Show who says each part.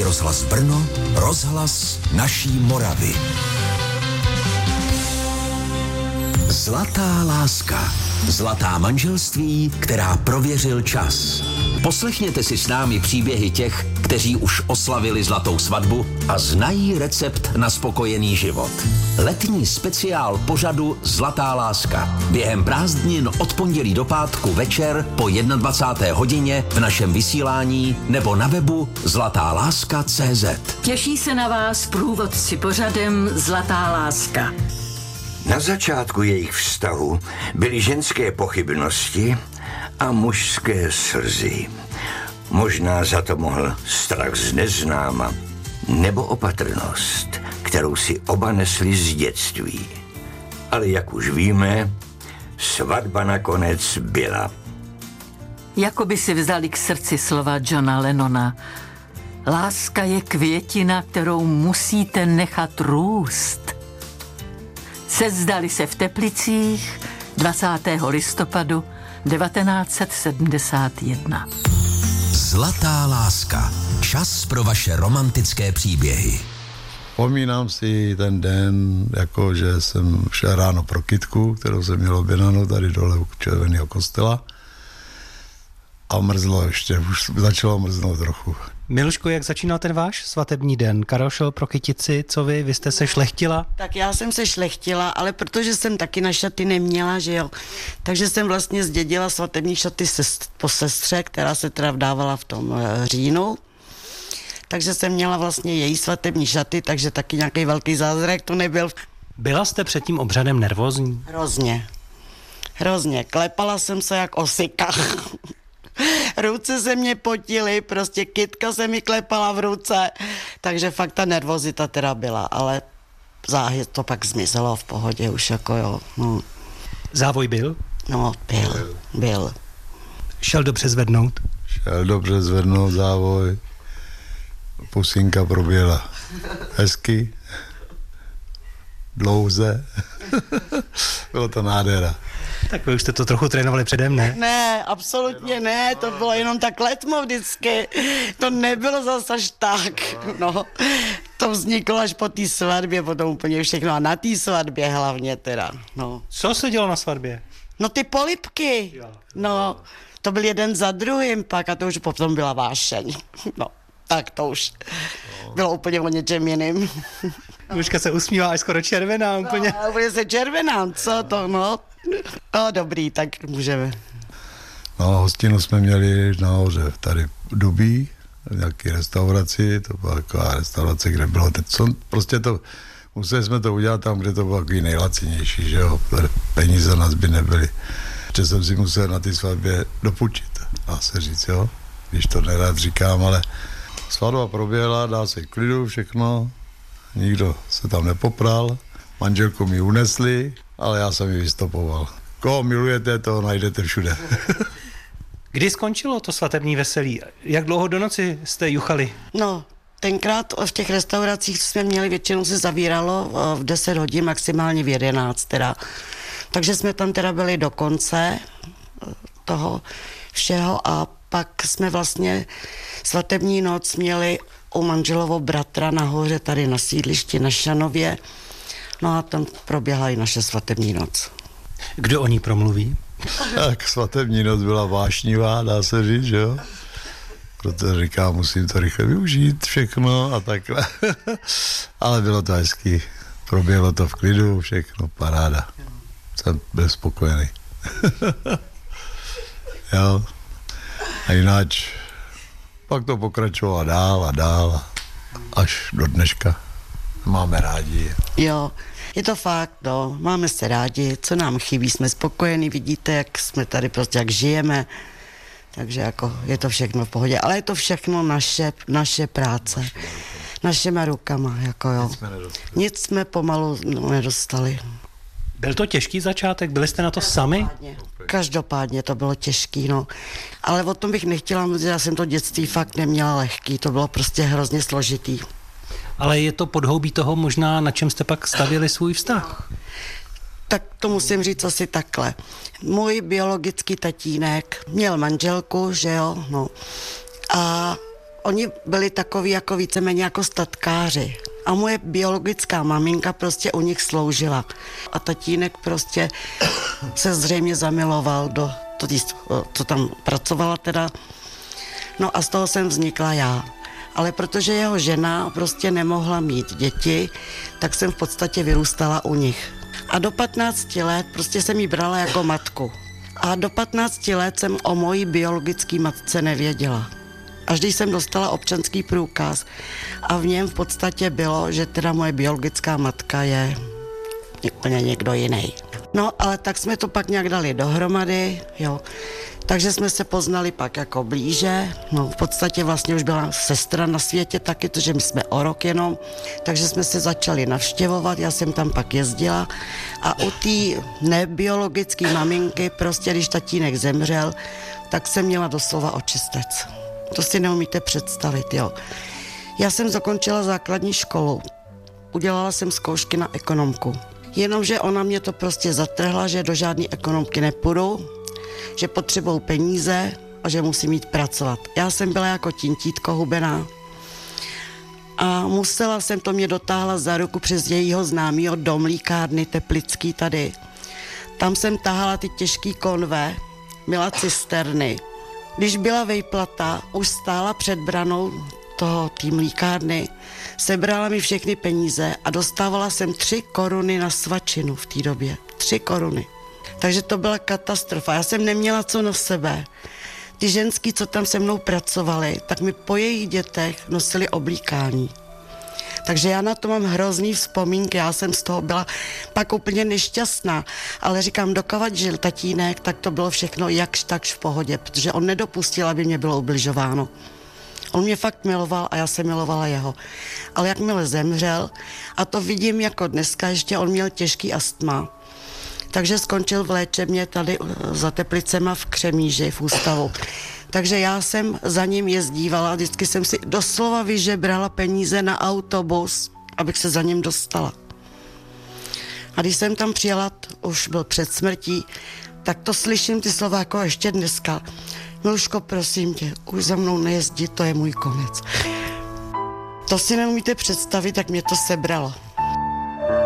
Speaker 1: rozhlas Brno, rozhlas naší Moravy. Zlatá láska. Zlatá manželství, která prověřil čas. Poslechněte si s námi příběhy těch, kteří už oslavili zlatou svatbu a znají recept na spokojený život. Letní speciál pořadu Zlatá láska. Během prázdnin od pondělí do pátku večer po 21. hodině v našem vysílání nebo na webu zlatáláska.cz.
Speaker 2: Těší se na vás průvodci pořadem Zlatá láska.
Speaker 3: Na začátku jejich vztahu byly ženské pochybnosti a mužské slzy. Možná za to mohl strach z neznáma nebo opatrnost, kterou si oba nesli z dětství. Ale jak už víme, svatba nakonec byla.
Speaker 2: Jako by si vzali k srdci slova Johna Lennona. Láska je květina, kterou musíte nechat růst. Sezdali se v Teplicích 20. listopadu 1971.
Speaker 1: Zlatá láska. Čas pro vaše romantické příběhy.
Speaker 4: Vzpomínám si ten den, jako že jsem šel ráno pro kytku, kterou jsem měl objednanou tady dole u Červeného kostela. A mrzlo ještě, už začalo mrznout trochu.
Speaker 5: Miluško, jak začínal ten váš svatební den? Karel šel pro kytici, co vy? Vy jste se šlechtila?
Speaker 6: Tak já jsem se šlechtila, ale protože jsem taky na šaty neměla, že jo, takže jsem vlastně zdědila svatební šaty po sestře, která se teda vdávala v tom říjnu. Takže jsem měla vlastně její svatební šaty, takže taky nějaký velký zázrak to nebyl.
Speaker 5: Byla jste před tím obřadem nervózní?
Speaker 6: Hrozně. Klepala jsem se jak osika. Ruce se mě potily, prostě kytka se mi klepala v ruce, takže fakt ta nervozita teda byla, ale záhy to pak zmizelo v pohodě už jako jo. No.
Speaker 5: Závoj byl?
Speaker 6: No, byl.
Speaker 5: Šel dobře zvednout?
Speaker 4: Šel dobře zvednout závoj, pusinka proběhla hezky, dlouze, bylo to nádhera.
Speaker 5: Tak vy už jste to trochu trénovali předem, ne?
Speaker 6: Ne, absolutně ne, to bylo jenom tak letmo vždycky, to nebylo zase až tak, no. To vzniklo až po té svatbě, potom úplně všechno a na té svatbě hlavně teda, no.
Speaker 5: Co se dělo na svatbě?
Speaker 6: No ty polibky, no, to byl jeden za druhým pak a to už potom byla vášeň, no. Tak to už bylo úplně o něčem jiným.
Speaker 5: Mužka se usmívá až skoro červená úplně.
Speaker 6: No, úplně se červená, co to, no. No dobrý, tak můžeme.
Speaker 4: No, hostinu jsme měli nahoře tady v Dubí, v nějaké restauraci, to byla taková restaurace, kde bylo prostě to, museli jsme to udělat tam, kde to bylo takový nejlacinější, že jo, peníze nás by nebyly. Ještě jsem si musel na té svatbě dopučit, dá se říct, jo, když to nerad říkám, ale svatba proběhla, dá se klidu, všechno, nikdo se tam nepopral, manželku mi unesli, ale já jsem ji vystopoval. Koho milujete, toho najdete všude.
Speaker 5: Kdy skončilo to svatební veselí? Jak dlouho do noci jste juchali?
Speaker 6: No, tenkrát v těch restauracích, co jsme měli, většinou se zavíralo v 10 hodin, maximálně v 11 teda. Takže jsme tam teda byli do konce toho všeho a pak jsme vlastně svatební noc měli u manželovo bratra nahoře tady na sídlišti na Šanově. No a tam proběhla i naše svatební noc.
Speaker 5: Kdo o ní promluví?
Speaker 4: Tak svatební noc byla vášnivá, dá se říct, že jo? Proto říkám, musím to rychle využít všechno a takhle. Ale bylo to hezký. Proběhlo to v klidu, všechno, paráda. Jsem byl spokojený. Jo. A jinak pak to pokračovalo dál, až do dneška. Máme rádi.
Speaker 6: Jo, je to fakt, no, máme se rádi, co nám chybí, jsme spokojení, vidíte, jak jsme tady prostě, jak žijeme, takže jako je to všechno v pohodě, ale je to všechno naše práce, našima rukama, jako jo. Nic jsme pomalu nedostali.
Speaker 5: Byl to těžký začátek? Byli jste na to sami?
Speaker 6: Každopádně to bylo těžký, no. Ale o tom bych nechtěla mluvit, já jsem to dětství fakt neměla lehký, to bylo prostě hrozně složitý.
Speaker 5: Ale je to podhoubí toho možná, na čem jste pak stavěli svůj vztah?
Speaker 6: Tak to musím říct asi takhle. Můj biologický tatínek měl manželku, že jo, no. A oni byli takový jako víceméně jako statkáři. A moje biologická maminka prostě u nich sloužila. A tatínek prostě se zřejmě zamiloval do co tam pracovala teda. No a z toho jsem vznikla já. Ale protože jeho žena prostě nemohla mít děti, tak jsem v podstatě vyrůstala u nich. A do 15 let prostě jsem jí brala jako matku. A do 15 let jsem o mojí biologické matce nevěděla. Až když jsem dostala občanský průkaz a v něm v podstatě bylo, že teda moje biologická matka je úplně někdo jiný. No, ale tak jsme to pak nějak dali dohromady, jo. Takže jsme se poznali pak jako blíže, no v podstatě vlastně už byla sestra na světě taky, protože my jsme o rok jenom, takže jsme se začali navštěvovat, já jsem tam pak jezdila a u té nebiologické maminky prostě, když tatínek zemřel, tak jsem měla doslova očistec. To si neumíte představit, jo. Já jsem zakončila základní školu, udělala jsem zkoušky na ekonomku, jenomže ona mě to prostě zatrhla, že do žádné ekonomky nepůjdu, že potřebují peníze a že musím jít pracovat. Já jsem byla jako tintítko hubená a musela jsem, to mě dotáhla za ruku přes jejího známýho do mlýkárny Teplický tady. Tam jsem tahala ty těžký konve, měla cisterny. Když byla vejplata, už stála před branou té mlýkárny, sebrala mi všechny peníze a dostávala jsem 3 koruny na svačinu v té době. 3 koruny. Takže to byla katastrofa. Já jsem neměla co na sebe. Ty ženský, co tam se mnou pracovali, tak mi po jejich dětech nosili oblíkání. Takže já na to mám hrozný vzpomínky, já jsem z toho byla pak úplně nešťastná, ale říkám, dokavad žil tatínek, tak to bylo všechno jakž takž v pohodě, protože on nedopustil, aby mě bylo ubližováno. On mě fakt miloval a já jsem milovala jeho. Ale jakmile zemřel, a to vidím jako dneska, ještě on měl těžký astma, takže skončil v léčebně tady za Teplicema v Křemíži v ústavu. Takže já jsem za ním jezdívala, vždycky jsem si doslova vyžebrala peníze na autobus, abych se za ním dostala. A když jsem tam přijela, už byl před smrtí, tak to slyším ty slova jako ještě dneska. Miluško, prosím tě, už za mnou nejezdí, to je můj konec. To si neumíte představit, jak mě to sebralo.